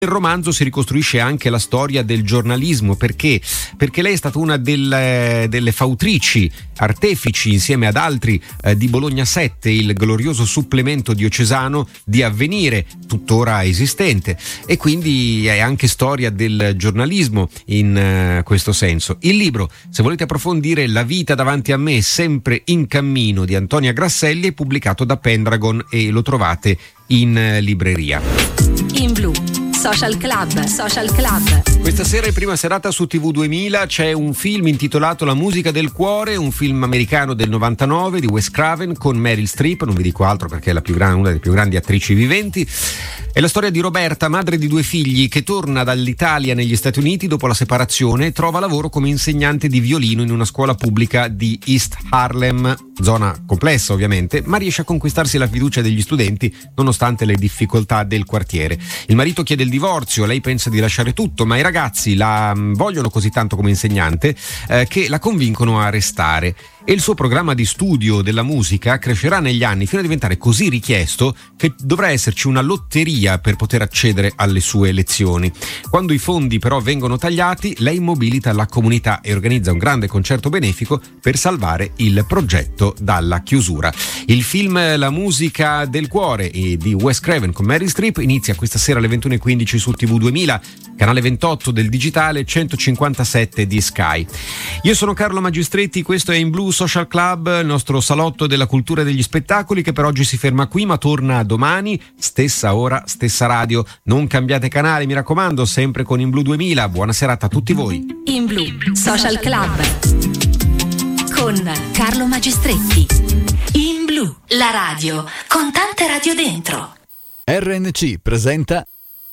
Nel romanzo si ricostruisce anche la storia del giornalismo, perché lei è stata una delle fautrici, artefici insieme ad altri di Bologna 7, il glorioso supplemento diocesano di Avvenire, tuttora esistente, e quindi è anche storia del giornalismo in questo senso. Il libro, se volete approfondire la vita davanti a me, sempre in cammino, di Antonia Grasselli, è pubblicato da Pendragon e lo trovate in libreria. In blu. Social Club. Questa sera in prima serata su TV 2000 c'è un film intitolato La musica del cuore, un film americano del 99 di Wes Craven con Meryl Streep, non vi dico altro perché è una delle più grandi attrici viventi. È la storia di Roberta, madre di 2 figli, che torna dall'Italia negli Stati Uniti dopo la separazione e trova lavoro come insegnante di violino in una scuola pubblica di East Harlem, zona complessa ovviamente, ma riesce a conquistarsi la fiducia degli studenti nonostante le difficoltà del quartiere. Il marito chiede il divorzio, lei pensa di lasciare tutto, ma i ragazzi la vogliono così tanto come insegnante che la convincono a restare. E il suo programma di studio della musica crescerà negli anni fino a diventare così richiesto che dovrà esserci una lotteria per poter accedere alle sue lezioni. Quando i fondi però vengono tagliati, lei mobilita la comunità e organizza un grande concerto benefico per salvare il progetto dalla chiusura. Il film La musica del cuore di Wes Craven con Meryl Streep inizia questa sera alle 21:15 su TV 2000, canale 28 del digitale, 157 di Sky. Io sono Carlo Magistretti, questo è In Blu Social Club, il nostro salotto della cultura e degli spettacoli, che per oggi si ferma qui ma torna domani, stessa ora, stessa radio. Non cambiate canale, mi raccomando, sempre con In Blu 2000. Buona serata a tutti voi. In Blu Social Club con Carlo Magistretti. In Blu, la radio con tante radio dentro. RNC presenta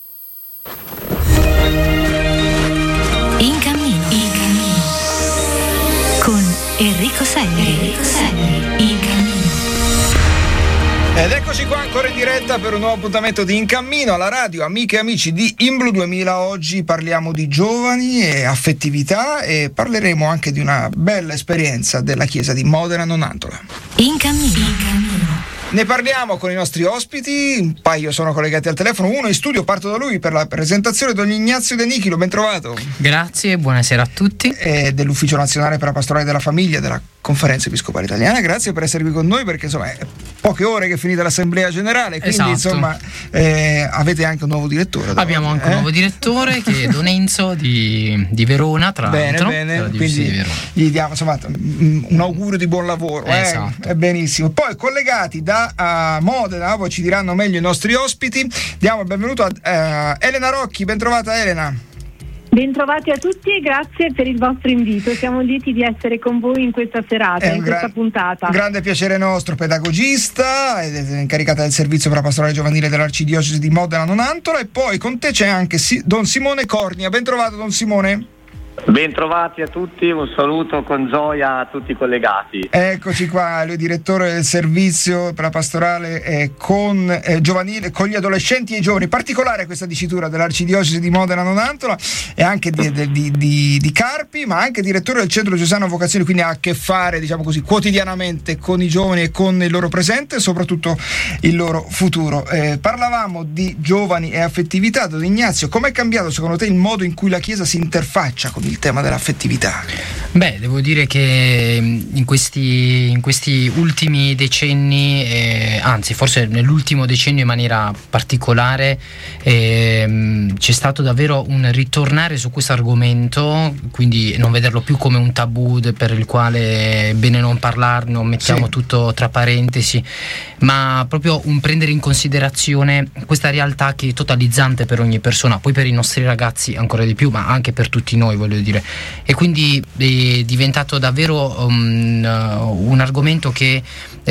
In cammino con Enrico Selli. In cammino. Ed eccoci qua ancora in diretta per un nuovo appuntamento di In Cammino alla radio, amiche e amici di In Blu 2000. Oggi parliamo di giovani e affettività e parleremo anche di una bella esperienza della chiesa di Modena Nonantola. In cammino. Ne parliamo con i nostri ospiti, un paio sono collegati al telefono, uno in studio, parto da lui per la presentazione, Don Ignazio De Nichilo, ben trovato. Grazie, buonasera a tutti. Dell'Ufficio Nazionale per la Pastorale della Famiglia della Conferenza Episcopale Italiana, grazie per essere qui con noi, perché insomma è poche ore che è finita l'Assemblea Generale, quindi esatto. Insomma avete anche un nuovo direttore. Abbiamo anche un nuovo direttore che è Don Enzo di Verona, tra l'altro. Bene, quindi gli diamo insomma un augurio di buon lavoro. Esatto. È benissimo. Poi collegati da Modena, poi ci diranno meglio i nostri ospiti, diamo il benvenuto a Elena Rocchi, ben trovata Elena. Bentrovati a tutti e grazie per il vostro invito. Siamo lieti di essere con voi in questa serata, in questa puntata. Un grande piacere nostro, pedagogista, incaricata del servizio per la pastorale giovanile dell'Arcidiocesi di Modena Nonantola, e poi con te c'è anche Don Simone Cornia. Ben trovato Don Simone. Bentrovati a tutti, un saluto con gioia a tutti i collegati. Eccoci qua, lui è direttore del servizio per la pastorale giovanile con gli adolescenti e i giovani, particolare questa dicitura dell'Arcidiocesi di Modena Nonantola, e anche di Carpi, ma anche direttore del Centro Diocesano Vocazioni, quindi ha a che fare, diciamo così, quotidianamente con i giovani e con il loro presente e soprattutto il loro futuro. Parlavamo di giovani e affettività. Don Ignazio, com'è cambiato secondo te il modo in cui la Chiesa si interfaccia con il tema dell'affettività? Beh, devo dire che in questi ultimi decenni, anzi forse nell'ultimo decennio in maniera particolare, c'è stato davvero un ritornare su questo argomento, quindi non vederlo più come un tabù per il quale è bene non parlarne, mettiamo tutto tra parentesi, ma proprio un prendere in considerazione questa realtà che è totalizzante per ogni persona, poi per i nostri ragazzi ancora di più, ma anche per tutti noi, voglio dire. E quindi è diventato davvero un argomento che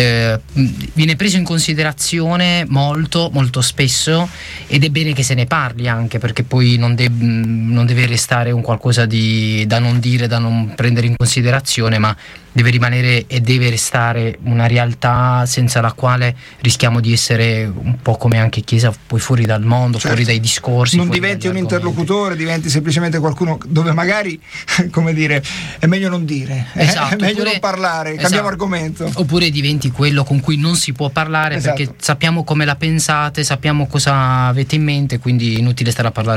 viene preso in considerazione molto molto spesso, ed è bene che se ne parli, anche perché poi non deve restare un qualcosa da non dire, da non prendere in considerazione, ma deve rimanere e deve restare una realtà senza la quale rischiamo di essere un po' come anche Chiesa poi fuori dal mondo, fuori dai discorsi. Non diventi un interlocutore, diventi semplicemente qualcuno dove magari magari come dire è meglio non dire, esatto, è meglio oppure, non parlare, esatto, cambiamo argomento, oppure diventi quello con cui non si può parlare, esatto, perché sappiamo come la pensate, sappiamo cosa avete in mente, quindi inutile stare a parlare